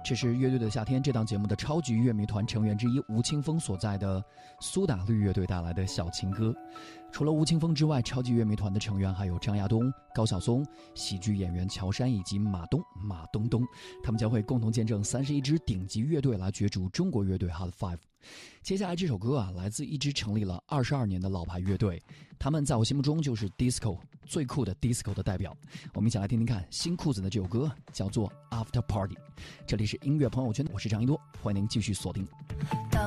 这是乐队的夏天这档节目的超级乐迷团成员之一吴青峰所在的苏打绿乐队带来的小情歌。除了吴青峰之外，超级乐迷团的成员还有张亚东、高晓松、喜剧演员乔杉以及马东东，他们将会共同见证31支顶级乐队来角逐中国乐队 Hot 5。接下来这首歌来自一支成立了22年的老牌乐队，他们在我心目中就是 disco 最酷的 disco 的代表。我们一起来听听看新裤子的这首歌，叫做 After Party。这里是音乐朋友圈，我是张一多，欢迎您继续锁定。